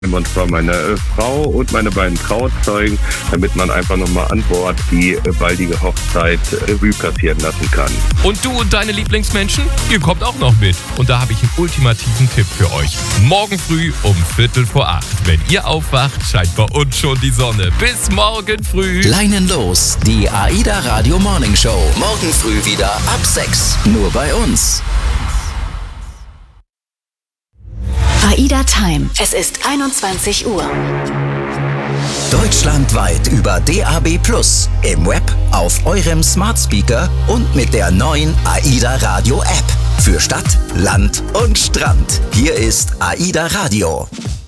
Und zwar meine Frau und meine beiden Trauzeugen, damit man einfach nochmal an Bord die baldige Hochzeit Revue passieren lassen kann. Und du und deine Lieblingsmenschen, ihr kommt auch noch mit. Und da habe ich einen ultimativen Tipp für euch. Morgen früh um 7:45. Wenn ihr aufwacht, scheint bei uns schon die Sonne. Bis morgen früh. Leinen los, die AIDA Radio Morning Show. Morgen früh wieder ab 6. Nur bei uns. AIDA Time. Es ist 21 Uhr. Deutschlandweit über DAB+, im Web, auf eurem Smart Speaker und mit der neuen AIDA Radio App. Für Stadt, Land und Strand. Hier ist AIDA Radio.